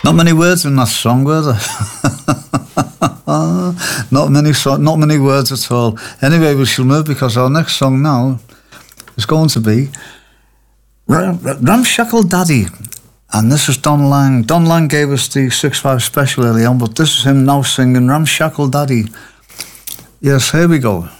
Not many words in that song, were there? Not many words at all. Anyway, we shall move because our next song now is going to be Ramshackle Daddy. And this is Don Lang. Don Lang gave us the 6-5 special early on, but this is him now singing Ramshackle Daddy. Yes, here we go.